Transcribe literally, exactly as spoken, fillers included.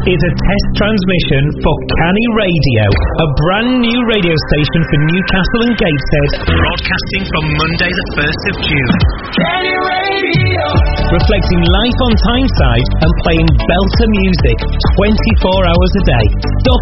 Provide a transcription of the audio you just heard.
is a test transmission for Canny Radio, a brand new radio station for Newcastle and Gateshead, broadcasting from Monday the first of June. Canny Radio! Reflecting life on Tyneside and playing belter music twenty-four hours a day. Stop